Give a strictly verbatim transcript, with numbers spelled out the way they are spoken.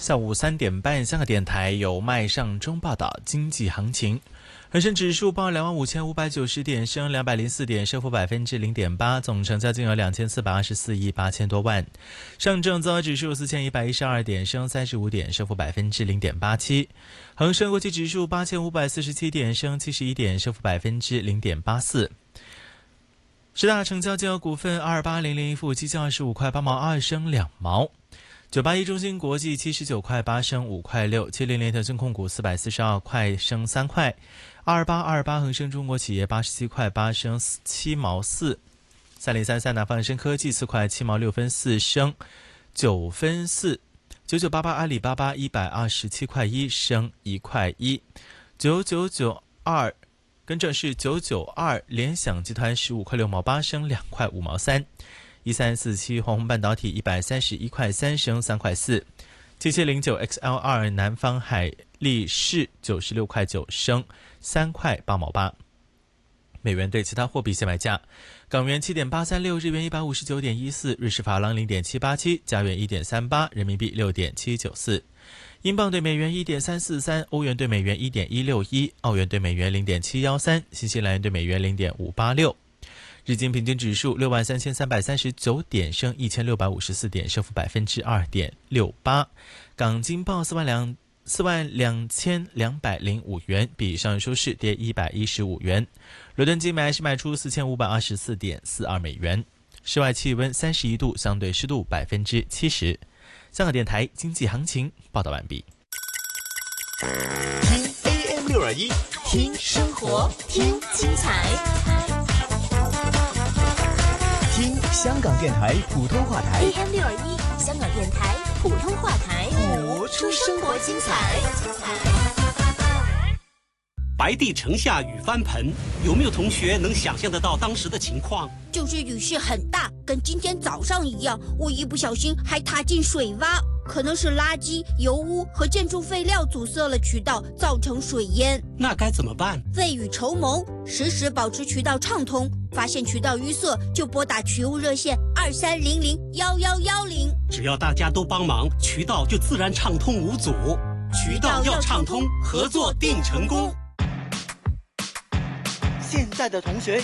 下午三点半，香港电台有麦尚中报道经济行情。恒生指数报两万五千五百九十点，升两百零四点，升幅百分之零点八，总成交金额两千四百二十四亿八千多万。上证综合指数四千一百一十二点，升三十五点，升幅百分之零点八七。恒生国际指数八千五百四十七点，升七十一点，升幅百分之零点八四。十大成交金额股份：二八零零一富基金二十五块八毛二，升两毛。九八一中芯国际七十九块八升五块六，七零零腾讯控股四百四十二块升三块，二八二八恒生中国企业八十七块八升七毛四，三零三三南方恒生科技四块七毛六分四升九分四，九九八八阿里巴巴一百二十七块一升一块一，九九九二跟着是九九二联想集团十五块六毛八升两块五毛三。一三四七华虹半导体一百三十一块三升三块四，七七零九 X L 二南方海力士九十六块九升三块八毛八。美元对其他货币现买价：港元七点八三六，日元一百五十九点一四，瑞士法郎零点七八七，加元一点三八，人民币六点七九四，英镑对美元一点三四三，欧元对美元一点一六一，澳元对美元零点七一三，新西兰元对美元零点五八六。日经平均指数六万三千三百三十九点，升一千六百五十四点，升幅百分之二点六八。港金报四万两四万两千两百零五元，比上日收市跌一百一十五元。伦敦金买是卖出四千五百二十四点四二美元。室外气温三十一度，相对湿度百分之七十。香港电台经济行情报道完毕。 听 A M 六二一，听生活，听精彩。听香港电台普通话台 A M 六二一，香港电台普通话台， 活出生活精彩。 白帝城下雨翻盆，有没有同学能想象得到当时的情况？ 就是雨势很大，跟今天早上一样，我一不小心还踏进水洼，可能是垃圾、油污和建筑废料阻塞了渠道，造成水淹。 那该怎么办？ 未雨绸缪，时时保持渠道畅通，发现渠道淤塞就拨打渠务热线二三零零幺幺幺零。 只要大家都帮忙，渠道就自然畅通无阻。渠道要畅通，合作定成功。 现在的同学